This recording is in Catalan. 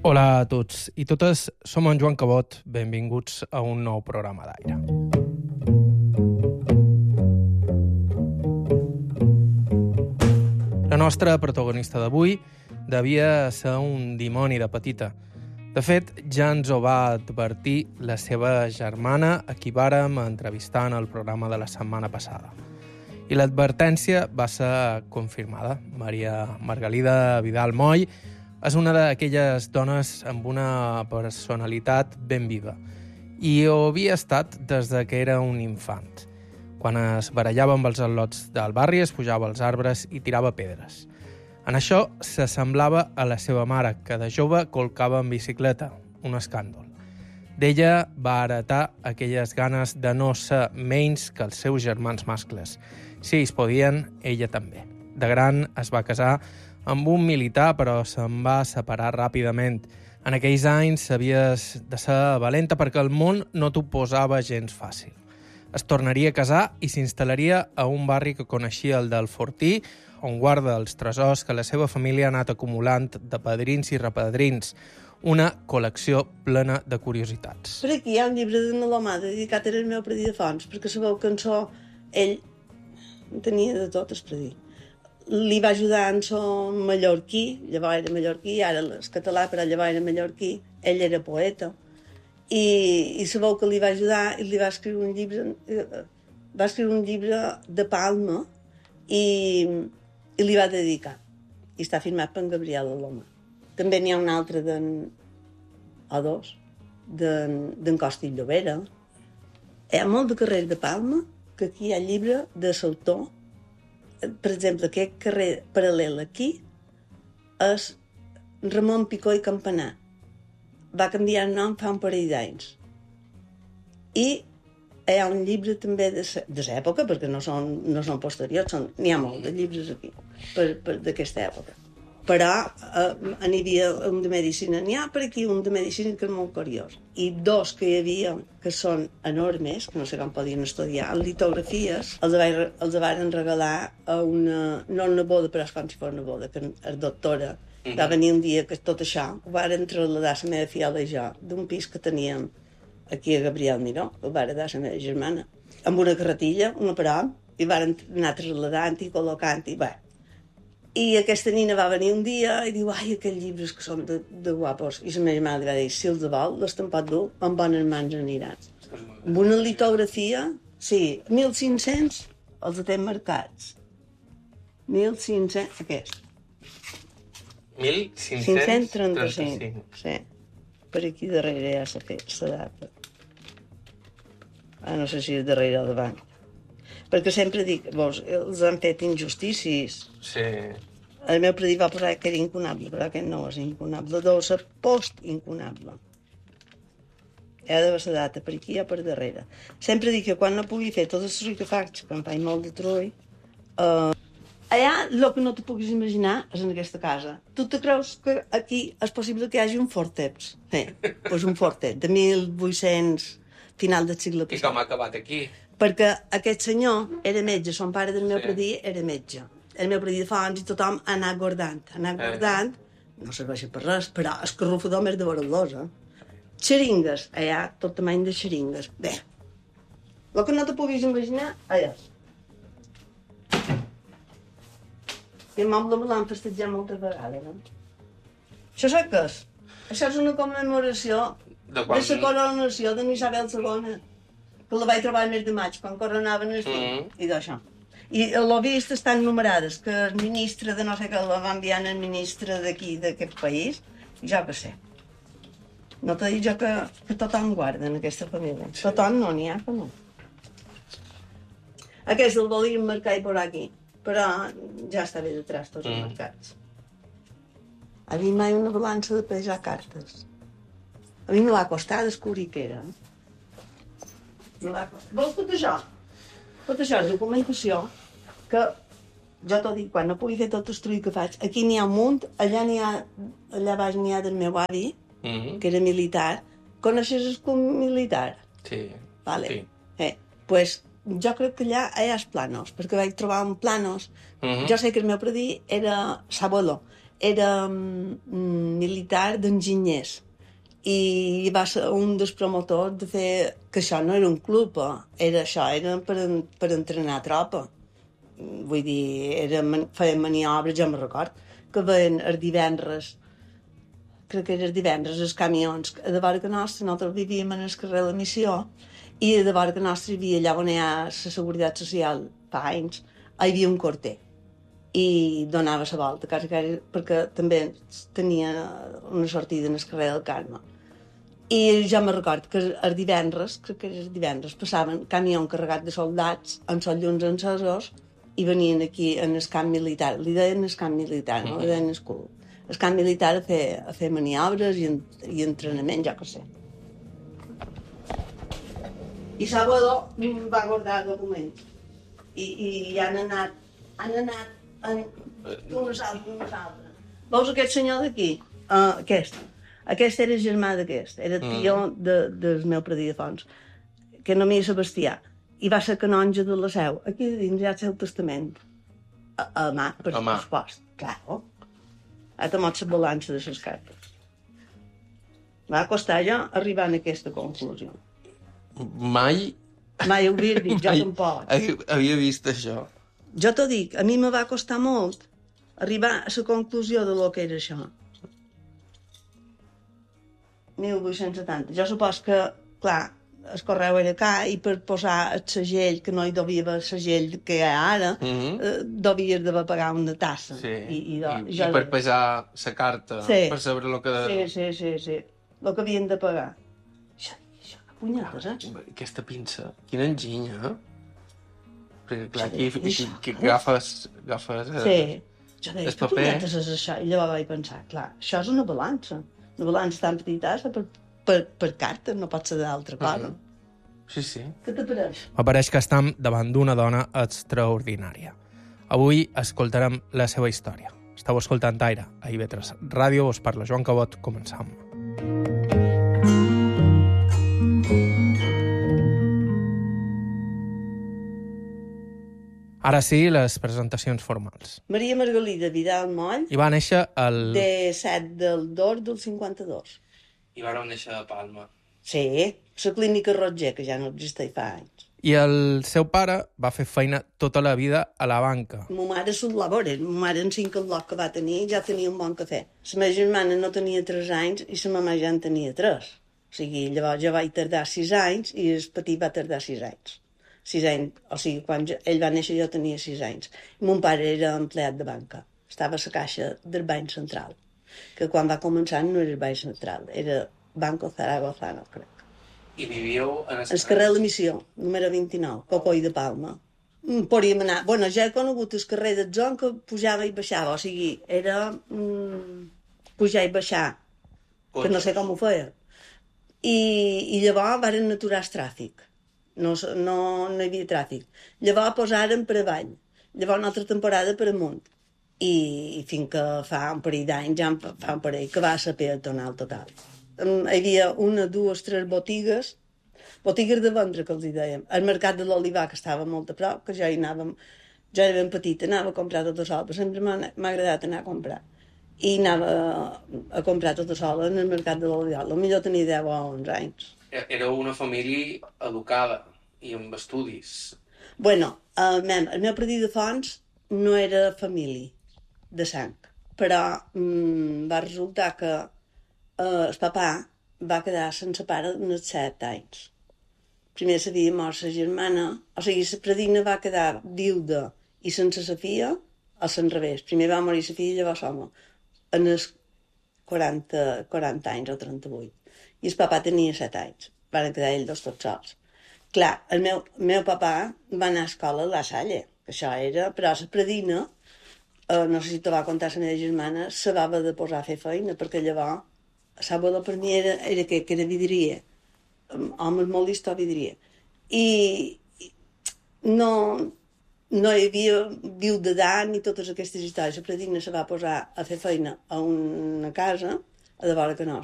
Hola a tots i totes, som en Joan Cabot, benvinguts a un nou programa d'aire. La nostra protagonista d'avui devia ser un dimoni de petita. De fet, ja ens ho va advertir la seva germana, a qui vàrem entrevistar en el programa de la setmana passada. I l'advertència va ser confirmada. Maria Margalida Vidal Moll és una d'aquelles dones amb una personalitat ben viva. I ho havia estat des de que era un infant. Quan es barallava amb els al·lots del barri, es pujava als arbres i tirava pedres. En això s'assemblava a la seva mare, que de jove colcava en bicicleta, un escàndol. D'ella va heretar aquelles ganes de no ser menys que els seus germans mascles. Si ells podien, ella també. De gran es va casar amb un militar, però se'n va separar ràpidament. En aquells anys havies de ser valenta perquè el món no t'ho posava gens fàcil. Es tornaria a casar i s'instal·laria a un barri que coneixia, el del Fortí, on guarda els tresors que la seva família ha anat acumulant de padrins i repadrins, una col·lecció plena de curiositats. Per aquí hi ha un llibre d'en Alomà dedicat al meu predí de fons, perquè sabeu que en so ell tenia de tot el predí. Li va ajudar en so mallorquí, llavors era mallorquí, ara és català, però llavors era mallorquí, ell era poeta, i sabeu que li va ajudar i li va escriure un llibre, de Palma i li va dedicar. I està firmat per en Gabriel Alomà. També n'hi ha un altre d'en Costa i Llobera. Hi ha molt de carrers de Palma, que aquí hi ha llibre de l'autor. Per exemple, aquest carrer paral·lel aquí és Ramon Picó i Campanar. Va canviar el nom fa un parell d'anys. I hi ha un llibre també de l'època, perquè no són posteriors, n'hi ha molt de llibres aquí, d'aquesta època. Però n'hi havia un de medicina, n'hi ha per aquí un de medicina que és molt curiós. I dos que hi havia, que són enormes, que no sé com podien estudiar, en litografies, els varen regalar a una, no una boda, però és com si fos una boda, que és doctora. Va venir un dia que tot això ho varen trasladar la meva filla i jo d'un pis que teníem aquí a Gabriel Miró, el va heredar la meva germana, amb una carretilla, una prop, i varen anar trasladant i col·locant, i bé. I aquesta nina va venir un dia i diu, ai, aquells llibres que són de guapos. I la meva germana li va dir, si els de vol, les te'n pot dur, en bones mans aniran. Amb una litografia, sí, 1.500, els té marcats. 1.500, aquest. 1535. Sí. Per aquí darrere ja s'ha fet la data. No sé si és darrere o davant. Perquè sempre dic, els han fet injustícies. Sí. El meu predí va posar que era incunable, però aquest no és incunable, deu ser post-incunable. Ha de la data, per aquí o per darrere. Sempre dic que quan no pugui fer tots els trucs que faig, que em faig molt de trull, allà, el que no te puguis imaginar és en aquesta casa. Tu te creus que aquí és possible que hi hagi un forteps? Doncs un fortet de 1800, final del segle passat. I com ha acabat aquí? Perquè aquest senyor era metge, son pare del meu predí era metge. El meu predí de fons i tothom ha anat guardant. No serveix per res, però és que rufador més de verodosa. Xeringues, allà, tot tamany de xeringues. Bé, el que no te puguis imaginar, allà. I el moble me l'han festejat moltes vegades, no? Això sap què és? Això és una commemoració de la coronació de Isabel II, que la vaig trobar el mes de maig, quan coronaven el fill, i d'això. I l'ho vist estan numerades, que el ministre de no sé què la va enviar al ministre d'aquí, d'aquest país, jo què sé. No t'he dit jo que tothom guarda en aquesta família. Tothom no, n'hi ha que no. Aquest el volíem marcar i posar aquí, però ja està bé de trastos marcats. A mi mai una balança de pesar cartes. A mi me va costar descobrir què era. Vols tot això? Tot això és documentació que, jo t'ho dic, quan no pugui fer tot el trull que faig, aquí n'hi ha un munt, allà baix n'hi ha del meu avi, que era militar. Coneixes el club militar? Sí. Vale. Sí. Pues jo crec que allà hi ha els planos, perquè vaig trobar un planos. Jo sé que el meu predí era l'abuelo. era militar d'enginyers i va ser un dels promotors de fer... que això no era un club, això era per entrenar tropa. Vull dir, feien maniobres, jo me'n record, que veien els divendres, crec que era els divendres, els camions, a de vora que nostra, nosaltres vivíem en el carrer de la Missió, i a de vora que nostra hi havia, allà on hi ha la Seguretat Social fa anys, hi havia un corter, i donava la volta, quasi, perquè també tenia una sortida en el carrer del Carme. I jo me record que els divendres, crec que els divendres, passaven camions carregats de soldats amb els llums encesos i venien aquí en el camp militar. Li deien el camp militar, no? Li deien el club. El camp militar a fer maniobres i entrenament, jo què sé. I Salvador va guardar documents. I han anat d'unes altres. Veus aquest senyor d'aquí? Aquest era germà d'aquest, era tió del meu predí de Fons, que nomia Sebastià, i va ser canonge de la Seu. Aquí dins hi ha el seu testament. A mà, per supost. Claro. Ara t'ha mot la balança de les cartes. Va costar jo arribar a aquesta conclusió. Mai ho havia dit, jo tampoc. Havia vist això. Jo t'ho dic, a mi me va costar molt arribar a la conclusió de lo que era això. 1870. Jo supos que, clar, el correu era car i per posar el segell, que no hi devia haver el segell que hi ha ara, devies d'haver pagat una tassa. Sí, i per pesar la carta, per saber el que... Sí. El que havien de pagar. Això, que punyetes, Aquesta pinça, quina enginya, Perquè, clar, aquí agafes sí. Jo deia, que punyetes és això? I llavors vaig pensar, clar, això és una balança. Una balança tan petitassa per cartes, no pot ser d'altra cosa. Sí. Què t'apareix? M'apareix que estem davant d'una dona extraordinària. Avui escoltarem la seva història. Esteu escoltant Aire, a IB3 Ràdio, us parla Joan Cabot, començam. Ara sí, les presentacions formals. Maria Margalida Vidal Moll. I va néixer el... De 7 del 2 del 52. I va néixer a Palma. Sí, la clínica Roger, que ja no existeix fa anys. I el seu pare va fer feina tota la vida a la banca. Ma mare sud labores. Ma mare en 5 el loc que va tenir ja tenia un bon cafè. La meva germana no tenia 3 anys i la mama ja en tenia 3. O sigui, llavors jo vaig tardar 6 anys i el petit va tardar 6 anys. 6 anys, o sigui, quan ell va néixer jo tenia 6 anys. I mon pare era empleat de banca. Estava a la caixa del Banc Central, que quan va començar no era el Banc Central, era Banco Zaragozano, crec. I vivíeu en el carrer de la Missió, número 29, Cocoi de Palma. Podríem anar... Bueno, ja he conegut el carrer del Zon que pujava i baixava, o sigui, era pujar i baixar, que no sé com ho feia. I llavors varen aturar el tràfic. No hi havia tràfic. Llavors posaren per avall. Llavors una altra temporada per amunt. I fins que fa un parell d'anys, ja fa un parell, que va ser peatonal total. Hi havia 1, 2, 3 botigues de vendre, que els dèiem. El mercat de l'Olivar, que estava molt a prop, que jo hi anàvem, jo era ben petita, anava a comprar tota sola, però sempre m'ha agradat anar a comprar. I anava a comprar tota sola en el mercat de l'Olivar. Potser tenia 10 o 11 anys. Éreu una família educada i amb estudis. Bueno, el meu predí de Fons no era família de sang, però va resultar que el papà va quedar sense pare uns 7 anys. Primer s'havia mort sa germana, o sigui, la predina va quedar viuda i sense sa filla, o s'enrevés. Primer va morir sa filla i llavors l'home, en els 40 anys o 38. I el papà tenia 7 anys. Van quedar ells dos tots sols. Clar, el meu papà va anar a escola a La Salle, que això era... Però la predina, no sé si te va contar la meva germana, se va haver de posar a fer feina, perquè llavors, Salvador per mi era que era vidrier. Home molt llist o vidrier. I no hi havia viu d'edat ni totes aquestes històries. La predina se va posar a fer feina a una casa, a de vora que no.